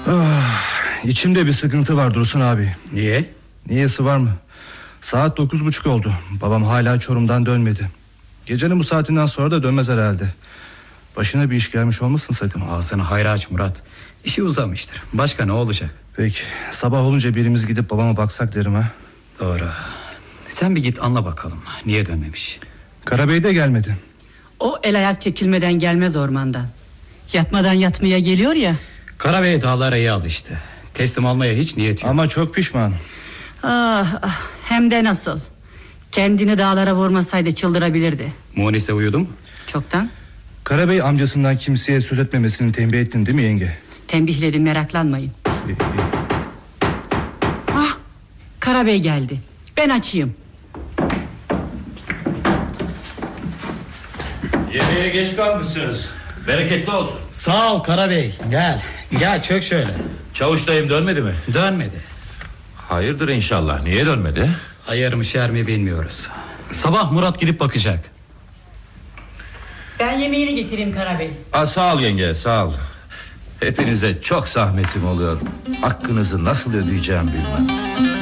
İçimde bir sıkıntı var Dursun abi. Niye? Niyesi var mı? Saat 9:30 oldu. Babam hala Çorum'dan dönmedi. Gecenin bu saatinden sonra da dönmez herhalde. Başına bir iş gelmiş olmasın sakın. Ağzını hayra aç Murat. İşi uzamıştır. Başka ne olacak? Peki sabah olunca birimiz gidip babama baksak derim ha. Doğru. Sen bir git anla bakalım. Niye dönmemiş? Karabey de gelmedi. O el ayak çekilmeden gelmez ormandan. Yatmadan yatmaya geliyor ya. Karabey dağlara iyi alıştı. Teslim almaya hiç niyet yok. Ama çok pişman. Hem de nasıl. Kendini dağlara vurmasaydı çıldırabilirdi. Munise uyudu mu? Çoktan. Karabey amcasından kimseye söz etmemesini tembih ettin değil mi yenge? Tembihledim, meraklanmayın. Karabey geldi. Ben açayım. Yemeğe geç kalmışsınız. Bereketli olsun. Sağ ol Karabey. Gel çök şöyle. Çavuş dayım dönmedi mi? Dönmedi. Hayırdır inşallah. Niye dönmedi? Hayır mı şer mi bilmiyoruz. Sabah Murat gidip bakacak. Ben yemeğini getireyim Karabey. Sağ ol yenge, sağ ol. Hepinize çok zahmetim oluyor. Hakkınızı nasıl ödeyeceğim bilmem.